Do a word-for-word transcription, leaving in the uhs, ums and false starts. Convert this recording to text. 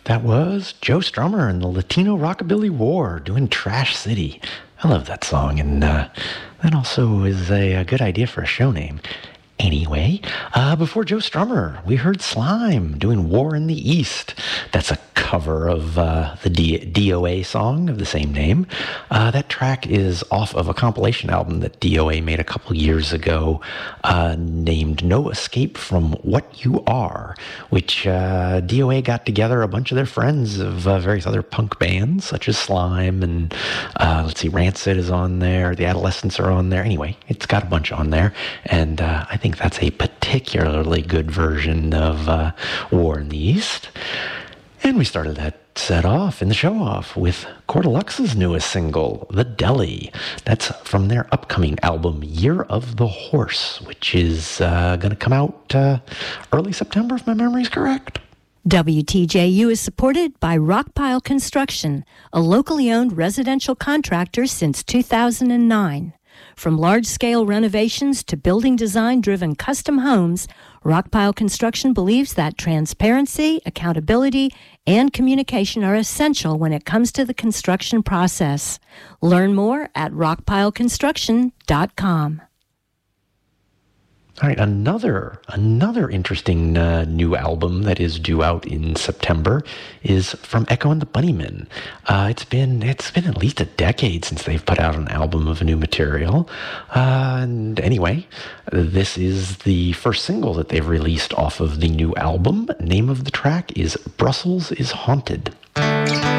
That was Joe Strummer and the Latino Rockabilly War doing Trash City. I love that song, and uh, that also is a, a good idea for a show name. Anyway, uh, before Joe Strummer, we heard Slime doing War in the East. That's a cover of uh, the D- DOA song of the same name. Uh, that track is off of a compilation album that D O A made a couple years ago uh, named No Escape from What You Are, which uh, D O A got together a bunch of their friends of uh, various other punk bands, such as Slime, and uh, let's see, Rancid is on there, The Adolescents are on there. Anyway, it's got a bunch on there, and uh, I think I think that's a particularly good version of uh, War in the East. And we started that set off in the show off with Cordelux's newest single, The Deli. That's from their upcoming album, Year of the Horse, which is uh, going to come out uh, early September, if my memory is correct. W T J U is supported by Rockpile Construction, a locally owned residential contractor since two thousand nine. From large-scale renovations to building design-driven custom homes, Rockpile Construction believes that transparency, accountability, and communication are essential when it comes to the construction process. Learn more at rockpile construction dot com. All right, another another interesting uh, new album that is due out in September is from Echo and the Bunnymen. Uh, it's been it's been at least a decade since they've put out an album of new material. Uh, and anyway, this is the first single that they've released off of the new album. Name of the track is Brussels is Haunted.